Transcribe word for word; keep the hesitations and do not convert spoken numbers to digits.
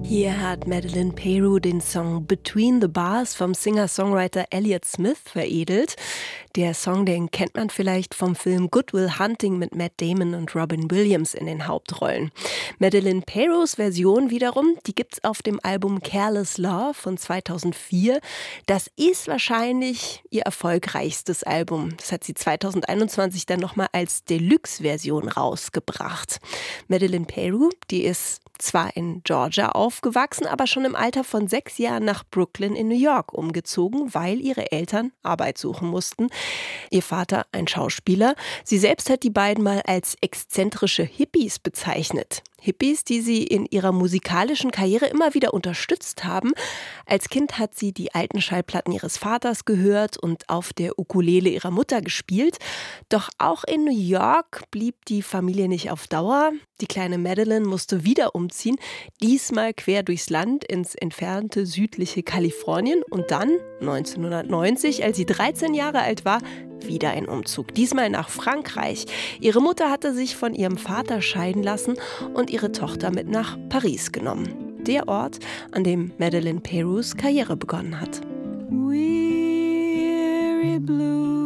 Hier hat Madeleine Peyroux den Song Between the Bars vom Singer-Songwriter Elliott Smith veredelt. Der Song, den kennt man vielleicht vom Film Good Will Hunting mit Matt Damon und Robin Williams in den Hauptrollen. Madeleine Peyrouxs Version wiederum, die gibt's auf dem Album Careless Love von zweitausendvier. Das ist wahrscheinlich ihr erfolgreichstes Album. Das hat sie zweitausendeinundzwanzig dann nochmal als Deluxe-Version rausgebracht. Madeleine Peyroux, die ist zwar in Georgia aufgewachsen, aber schon im Alter von sechs Jahren nach Brooklyn in New York umgezogen, weil ihre Eltern Arbeit suchen mussten. Ihr Vater ein Schauspieler. Sie selbst hat die beiden mal als exzentrische Hippies bezeichnet. Hippies, die sie in ihrer musikalischen Karriere immer wieder unterstützt haben. Als Kind hat sie die alten Schallplatten ihres Vaters gehört und auf der Ukulele ihrer Mutter gespielt. Doch auch in New York blieb die Familie nicht auf Dauer. Die kleine Madeleine musste wieder umziehen, diesmal quer durchs Land ins entfernte südliche Kalifornien und dann neunzehnhundertneunzig, als sie dreizehn Jahre alt war, wieder ein Umzug, diesmal nach Frankreich. Ihre Mutter hatte sich von ihrem Vater scheiden lassen und ihre Tochter mit nach Paris genommen. Der Ort, an dem Madeleine Peyrouxs Karriere begonnen hat. Weary blue